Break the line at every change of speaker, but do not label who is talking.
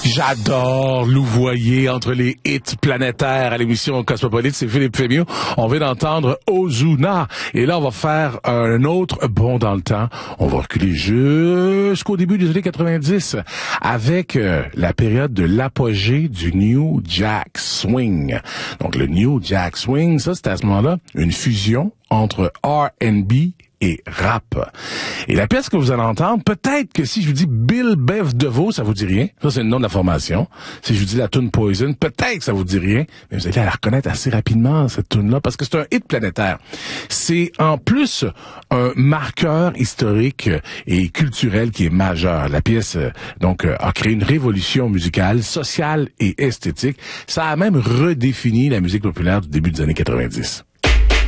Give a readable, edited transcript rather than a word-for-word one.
J'adore louvoyer entre les hits planétaires à l'émission Cosmopolite. C'est Philippe Fémieux. On vient d'entendre Ozuna. Et là, on va faire un autre bond dans le temps. On va reculer jusqu'au début des années 90 avec la période de l'apogée du New Jack Swing. Donc, le New Jack Swing, ça, c'était à ce moment-là une fusion entre R&B et rap. Et la pièce que vous allez entendre, peut-être que si je vous dis Bill Bev DeVoe, ça vous dit rien. Ça, c'est le nom de la formation. Si je vous dis la tune Poison, peut-être que ça vous dit rien. Mais vous allez la reconnaître assez rapidement, cette tune-là, parce que c'est un hit planétaire. C'est en plus un marqueur historique et culturel qui est majeur. La pièce, a créé une révolution musicale, sociale et esthétique. Ça a même redéfini la musique populaire du début des années 90.